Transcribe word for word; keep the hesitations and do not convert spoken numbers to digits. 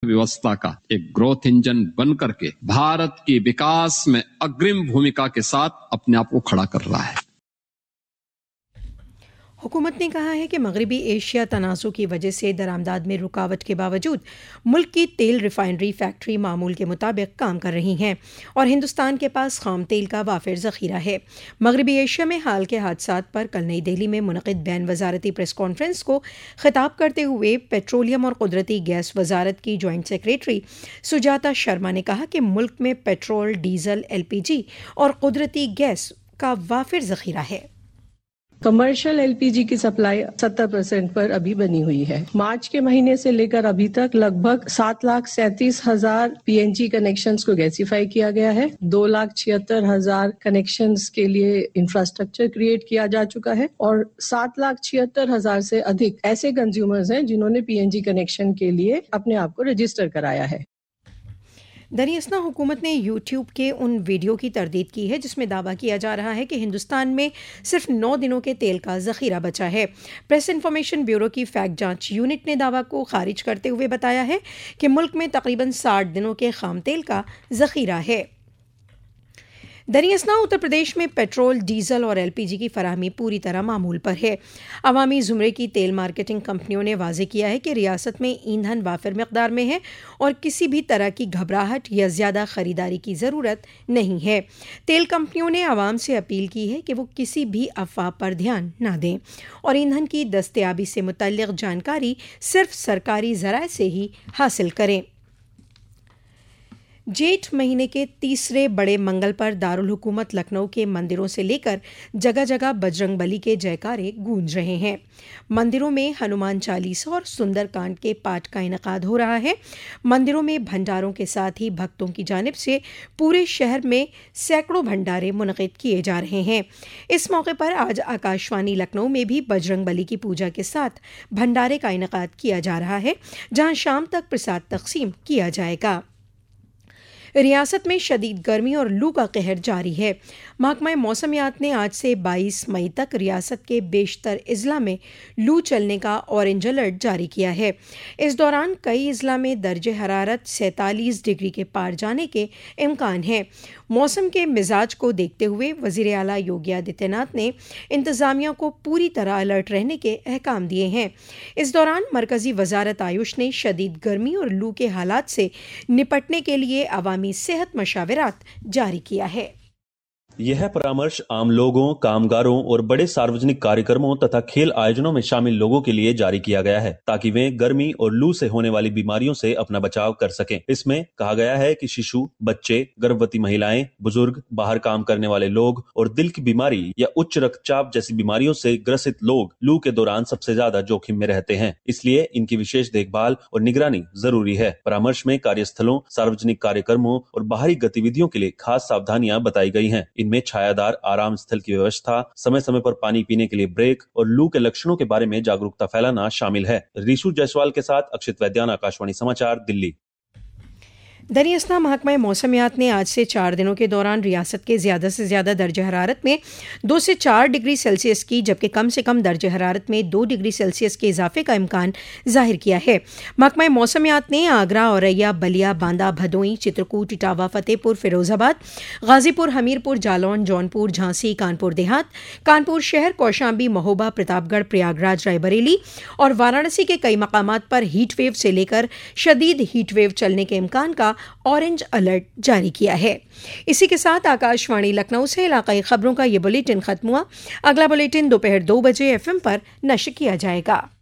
अर्थव्यवस्था का एक ग्रोथ इंजन बन करके भारत की विकास में अग्रिम भूमिका के साथ अपने आप को खड़ा कर रहा है। हुकूमत ने कहा है कि मगरबी एशिया तनाज़ुर की वजह से दरामदाद में रुकावट के बावजूद मुल्क की तेल रिफाइनरी फैक्ट्री मामूल के मुताबिक काम कर रही हैं और हिंदुस्तान के पास खाम तेल का वाफिर ज़ख़ीरा है। मगरबी एशिया में हाल के हादसात पर कल नई दिल्ली में मुनक़िद बैन वजारती प्रेस कॉन्फ्रेंस को खिताब करते हुए पेट्रोलियम और कुदरती गैस वजारत की जॉइंट सेक्रेटरी सुजाता शर्मा ने कहा कि मुल्क में petrol, diesel, L P G और कुदरती गैस का वाफिर ज़ख़ीरा है। कमर्शियल एलपीजी की सप्लाई सत्तर परसेंट पर अभी बनी हुई है। मार्च के महीने से लेकर अभी तक लगभग सात लाख सैंतीस हजार पीएनजी कनेक्शंस को गैसीफाई किया गया है। दो लाख छिहत्तर हजार कनेक्शंस के लिए इंफ्रास्ट्रक्चर क्रिएट किया जा चुका है और सात लाख छिहत्तर हजार से अधिक ऐसे कंज्यूमर्स हैं जिन्होंने पीएनजी कनेक्शन के लिए अपने आप को रजिस्टर कराया है। दरियासना हुकूमत ने यूट्यूब के उन वीडियो की तरदीद की है जिसमें दावा किया जा रहा है कि हिंदुस्तान में सिर्फ नौ दिनों के तेल का ज़ख़ीरा बचा है। प्रेस इन्फॉर्मेशन ब्यूरो की फैक्ट जांच यूनिट ने दावा को खारिज करते हुए बताया है कि मुल्क में तकरीबन साठ दिनों के खाम तेल का ज़ख़ीरा है। दरियासना उत्तर प्रदेश में पेट्रोल, डीजल और एलपीजी की फराहमी पूरी तरह मामूल पर है। अवामी ज़ुमरे की तेल मार्केटिंग कंपनियों ने वाज़ेह किया है कि रियासत में ईंधन वाफिर मकदार में है और किसी भी तरह की घबराहट या ज़्यादा ख़रीदारी की ज़रूरत नहीं है। तेल कंपनियों ने आवाम से अपील की है कि वो किसी भी अफवाह पर ध्यान न दें और ईंधन की दस्तयाबी से मुतल्लिक़ जानकारी सिर्फ सरकारी ज़राए से ही हासिल करें। जेठ महीने के तीसरे बड़े मंगल पर दारुल हुकूमत लखनऊ के मंदिरों से लेकर जगह जगह बजरंगबली के जयकारे गूंज रहे हैं। मंदिरों में हनुमान चालीसा और सुंदरकांड के पाठ का इनकाद हो रहा है। मंदिरों में भंडारों के साथ ही भक्तों की जानिब से पूरे शहर में सैकड़ों भंडारे मुनक़िद किए जा रहे हैं। इस मौके पर आज आकाशवाणी लखनऊ में भी बजरंगबली की पूजा के साथ भंडारे का इनकाद किया जा रहा है, जहां शाम तक प्रसाद तकसीम किया जाएगा। रियासत में शदीद गर्मी और लू का कहर जारी है। महकमा मौसमियात ने आज से बाईस मई तक रियासत के बेशतर अजला में लू चलने का ऑरेंज अलर्ट जारी किया है। इस दौरान कई अजला में दर्जे हरारत सैंतालीस डिग्री के पार जाने के इम्कान है। मौसम के मिजाज को देखते हुए वज़ीर आला योगी आदित्यनाथ ने इंतज़ामिया को पूरी तरह अलर्ट रहने के अहकाम दिए हैं। इस दौरान मरकज़ी वज़ारत आयुष ने शदीद गर्मी और लू के हालात से निपटने के लिए अवामी सेहत मशावरात जारी किया है। यह परामर्श आम लोगों, कामगारों और बड़े सार्वजनिक कार्यक्रमों तथा खेल आयोजनों में शामिल लोगों के लिए जारी किया गया है ताकि वे गर्मी और लू से होने वाली बीमारियों से अपना बचाव कर सकें। इसमें कहा गया है कि शिशु, बच्चे, गर्भवती महिलाएं, बुजुर्ग, बाहर काम करने वाले लोग और दिल की बीमारी या उच्च रक्तचाप जैसी बीमारियों से ग्रसित लोग लू के दौरान सबसे ज्यादा जोखिम में रहते हैं, इसलिए इनकी विशेष देखभाल और निगरानी जरूरी है। परामर्श में कार्यस्थलों, सार्वजनिक कार्यक्रमों और बाहरी गतिविधियों के लिए खास सावधानियां बताई गई हैं। में छायादार आराम स्थल की व्यवस्था, समय समय पर पानी पीने के लिए ब्रेक और लू के लक्षणों के बारे में जागरूकता फैलाना शामिल है। ऋषु जायसवाल के साथ अक्षित वैद्यान, आकाशवाणी समाचार, दिल्ली। दरियासना महकमा मौसमियात ने आज से चार दिनों के दौरान रियासत के ज़्यादा से ज़्यादा दर्ज हरारत में दो से चार डिग्री सेल्सियस की जबकि कम से कम दर्ज हरारत में दो डिग्री सेल्सियस के इजाफे का इम्कान जाहिर किया है। महकमा मौसमियात ने आगरा, औरैया, बलिया, बांदा, भदोई, चित्रकूट, इटावा, फतेहपुर, फिरोजाबाद, गाजीपुर, हमीरपुर, जालौन, जौनपुर, झांसी, कानपुर देहात, कानपुर शहर, कौशाम्बी, महोबा, प्रतापगढ़, प्रयागराज, रायबरेली और वाराणसी के कई मकामात पर हीट वेव से लेकर शदीद हीट वेव चलने के इम्कान का ऑरेंज अलर्ट जारी किया है। इसी के साथ आकाशवाणी लखनऊ से इलाकाई खबरों का ये बुलेटिन खत्म हुआ। अगला बुलेटिन दोपहर दो बजे एफएम पर नश्र किया जाएगा।